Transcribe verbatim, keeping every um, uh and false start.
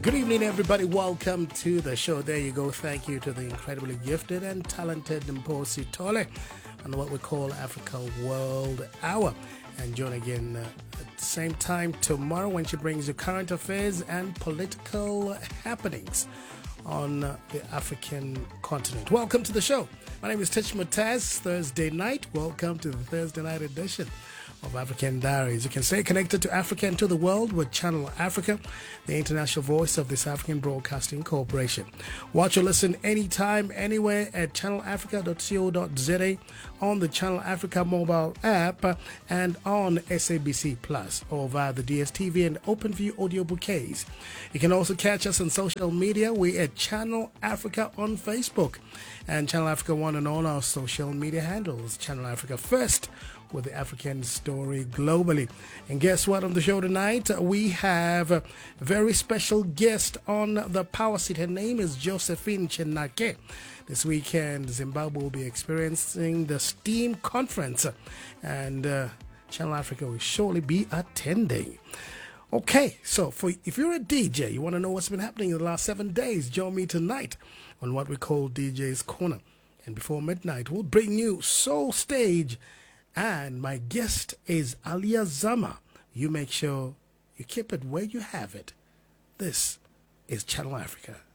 Good evening, everybody. Welcome to the show. There you go. Thank you to the incredibly gifted and talented Mposi Tole on what we call Africa World Hour. And join again uh, at the same time tomorrow when she brings you current affairs and political happenings on uh, the African continent. Welcome to the show. My name is Tish Mutaz. Thursday night. Welcome to the Thursday night edition of African Diaries. You can stay connected to Africa and to the world with Channel Africa, the international voice of this African Broadcasting Corporation. Watch or listen anytime, anywhere at channel africa dot co dot za, on the Channel Africa mobile app, and on S A B C Plus, or via the D S T V and OpenView audio bouquets. You can also catch us on social media. We're at Channel Africa on Facebook and Channel Africa One on all our social media handles. Channel Africa First, with the African story globally. And guess what? On the show tonight, we have a very special guest on the power seat. Her name is Josephine Chinake. This weekend, Zimbabwe will be experiencing the STEAM conference, and uh, Channel Africa will surely be attending. Okay, so for if you're a D J, you want to know what's been happening in the last seven days, join me tonight on what we call D J's Corner. And before midnight, we'll bring you Soul Stage, and my guest is Alia Zama. You make sure you keep it where you have it. This is Channel Africa.